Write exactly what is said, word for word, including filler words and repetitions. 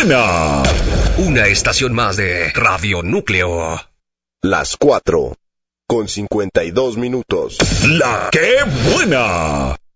buena! Una estación más de Radio Núcleo. Las cuatro, con cincuenta y dos minutos. ¡La que buena!